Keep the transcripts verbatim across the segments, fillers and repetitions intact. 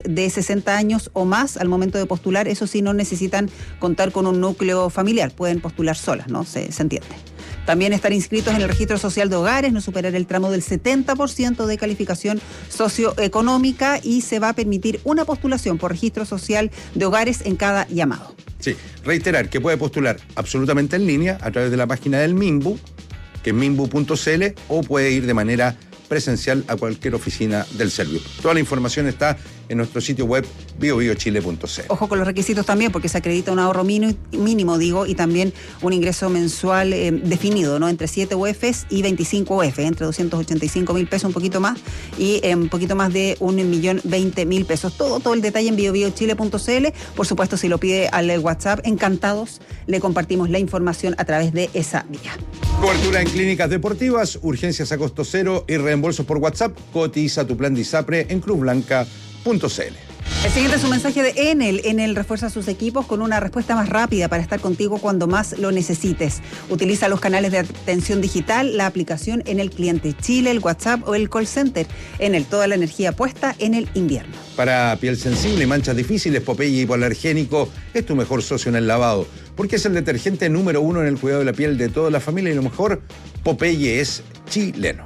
de sesenta años o más al momento de postular. Eso sí, no necesitan contar con un núcleo familiar, pueden postular solas, ¿no? Se, se entiende. También estar inscritos en el registro social de hogares, no superar el tramo del setenta por ciento de calificación socioeconómica, y se va a permitir una postulación por registro social de hogares en cada llamado. Sí, reiterar que puede postular absolutamente en línea a través de la página del MIMBU, que es mimbu punto c l, o puede ir de manera presencial a cualquier oficina del Servio. Toda la información está en nuestro sitio web bio bio chile punto c l. Ojo con los requisitos también, porque se acredita un ahorro mínimo, mínimo digo, y también un ingreso mensual eh, definido, ¿no? Entre siete U Efes y veinticinco U Efes, entre doscientos ochenta y cinco mil pesos, un poquito más, y eh, un poquito más de un millón veinte mil pesos. Todo, todo el detalle en bio bio chile punto c l. Por supuesto, si lo pide al WhatsApp, encantados le compartimos la información a través de esa vía. Cobertura en clínicas deportivas, urgencias a costo cero y reembolsos por WhatsApp. Cotiza tu plan de ISAPRE en cruz blanca punto c l. El siguiente es un mensaje de Enel. Enel refuerza sus equipos con una respuesta más rápida para estar contigo cuando más lo necesites. Utiliza los canales de atención digital, la aplicación Enel Cliente Chile, el WhatsApp o el call center. Enel, toda la energía puesta en el invierno. Para piel sensible y manchas difíciles, Popeye Hipoalergénico es tu mejor socio en el lavado, porque es el detergente número uno en el cuidado de la piel de toda la familia, y lo mejor, Popeye es chileno.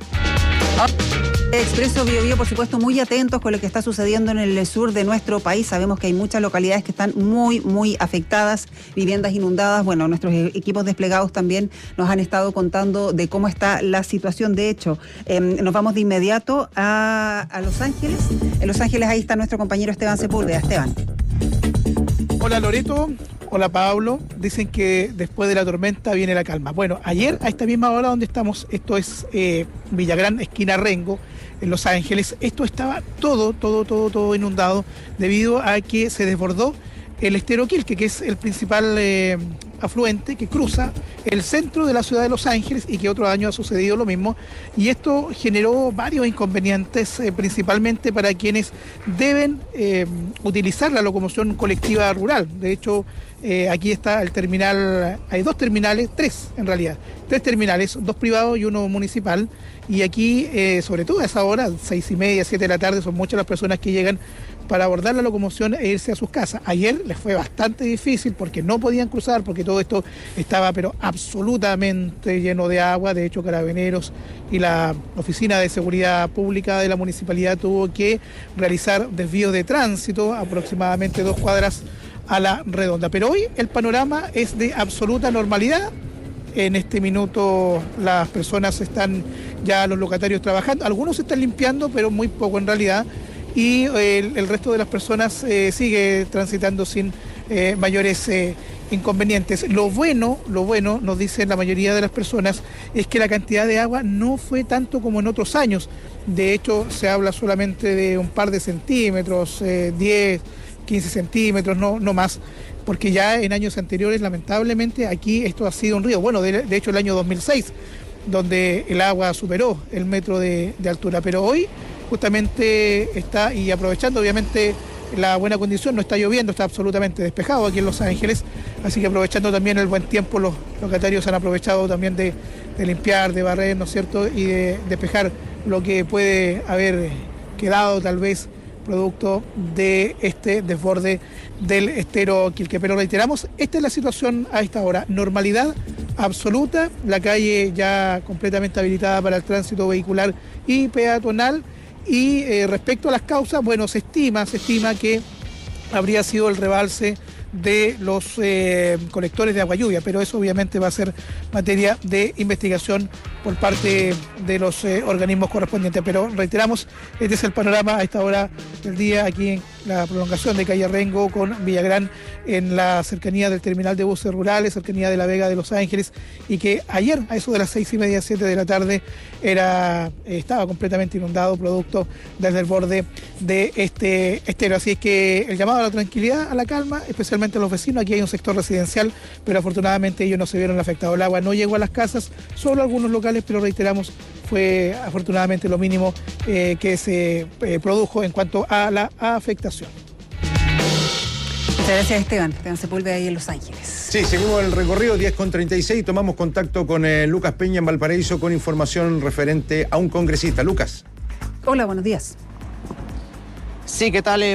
Expreso Bio Bio, por supuesto, muy atentos con lo que está sucediendo en el sur de nuestro país. Sabemos que hay muchas localidades que están muy, muy afectadas, viviendas inundadas. Bueno, nuestros equipos desplegados también nos han estado contando de cómo está la situación. De hecho, eh, nos vamos de inmediato a, a Los Ángeles. En Los Ángeles ahí está nuestro compañero Esteban Sepúlveda. Esteban. Hola Loreto, hola Pablo. Dicen que después de la tormenta viene la calma. Bueno, ayer a esta misma hora donde estamos, esto es eh, Villagrán, esquina Rengo, en Los Ángeles, esto estaba todo, todo, todo, todo inundado debido a que se desbordó el estero Quilque, que es el principal eh, afluente que cruza el centro de la ciudad de Los Ángeles, y que otro año ha sucedido lo mismo, y esto generó varios inconvenientes, eh, principalmente para quienes deben eh, utilizar la locomoción colectiva rural. De hecho, eh, aquí está el terminal, hay dos terminales, tres en realidad, tres terminales, dos privados y uno municipal, y aquí, eh, sobre todo a esa hora, seis y media, siete de la tarde, son muchas las personas que llegan para abordar la locomoción e irse a sus casas. Ayer les fue bastante difícil porque no podían cruzar, porque todo esto estaba pero absolutamente lleno de agua. De hecho, Carabineros y la Oficina de Seguridad Pública de la Municipalidad tuvo que realizar desvíos de tránsito aproximadamente dos cuadras a la redonda. Pero hoy el panorama es de absoluta normalidad. En este minuto las personas están, ya los locatarios trabajando, algunos están limpiando, pero muy poco en realidad, y el, el resto de las personas eh, sigue transitando sin eh, mayores eh, inconvenientes. Lo bueno, lo bueno, nos dicen la mayoría de las personas, es que la cantidad de agua no fue tanto como en otros años. De hecho, se habla solamente de un par de centímetros, eh, diez, quince centímetros, no, no más, porque ya en años anteriores, lamentablemente, aquí esto ha sido un río. Bueno, de, de hecho el año dos mil seis, donde el agua superó el metro de, de altura, pero hoy justamente está, y aprovechando obviamente la buena condición, no está lloviendo, está absolutamente despejado aquí en Los Ángeles, así que aprovechando también el buen tiempo, los locatarios han aprovechado también de, de limpiar, de barrer, ¿no es cierto?, y de despejar lo que puede haber quedado tal vez producto de este desborde del estero Quilque. Pero reiteramos, esta es la situación a esta hora, normalidad absoluta, la calle ya completamente habilitada para el tránsito vehicular y peatonal. Y eh, respecto a las causas, bueno, se estima, se estima que habría sido el rebalse de los eh, colectores de agua lluvia, pero eso obviamente va a ser materia de investigación por parte de los eh, organismos correspondientes. Pero reiteramos, este es el panorama a esta hora del día aquí en la prolongación de calle Rengo con Villagrán, en la cercanía del terminal de buses rurales, cercanía de la Vega de Los Ángeles, y que ayer a eso de las seis y media, siete de la tarde era, eh, estaba completamente inundado producto del desborde de este estero. Así es que el llamado a la tranquilidad, a la calma, especialmente a los vecinos. Aquí hay un sector residencial, pero afortunadamente ellos no se vieron afectados. El agua no llegó a las casas, solo algunos locales, pero reiteramos, fue afortunadamente lo mínimo eh, que se eh, produjo en cuanto a la afectación. Muchas gracias, Esteban. Esteban Sepúlveda ahí en Los Ángeles. Sí, seguimos el recorrido, diez con treinta y seis. Tomamos contacto con eh, Lucas Peña en Valparaíso con información referente a un congresista. Lucas. Hola, buenos días. Sí, ¿qué tal?